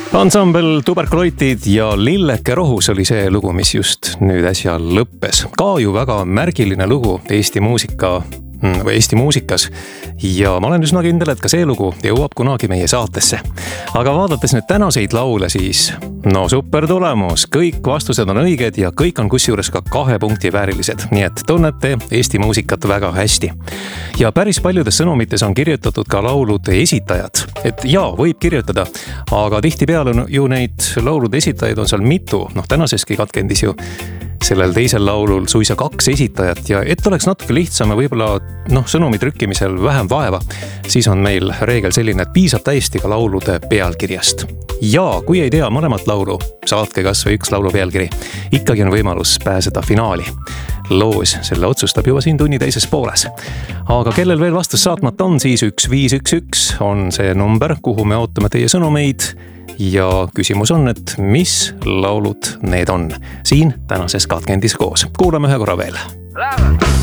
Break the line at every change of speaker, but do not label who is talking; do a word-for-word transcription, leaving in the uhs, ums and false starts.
Ansambel Tuberkuloitid ja Lilleke rohus oli see lugu, mis just nüüd äsja lõppes. Ka ju väga märgiline lugu Eesti muusika või Eesti muusikas ja ma olen üsna kindel, et ka see lugu jõuab kunagi meie saatesse. Aga vaadates nüüd tänaseid laule, siis no super tulemus, kõik vastused on õiged ja kõik on kusjuures ka kahe punkti väärilised, nii et tunnete Eesti muusikat väga hästi. Ja päris paljudes sõnumites on kirjutatud ka laulude esitajad, et jaa, võib kirjutada, aga tihtipeale ju neid laulude esitajaid on seal mitu, noh tänaseski katkendis ju sellel teisel laulul suisa kaks esitajat ja et oleks natuke lihtsam ja võib-olla noh, sõnumi trükkimisel vähem vaeva, siis on meil reegel selline, et piisab täiesti ka laulude pealkirjast. Ja kui ei tea mõlemat laulu, saatke kas või üks laulu pealkiri. Ikkagi on võimalus pääseda finaali. Loos selle otsustab juba siin tunni teises pooles. Aga kellel veel vastus saatmata on, siis üks viis üks üks on see number, kuhu me ootame teie sõnumeid. Ja küsimus on, et mis laulud need on siin tänases katkendis koos. Kuulame ühe korra veel.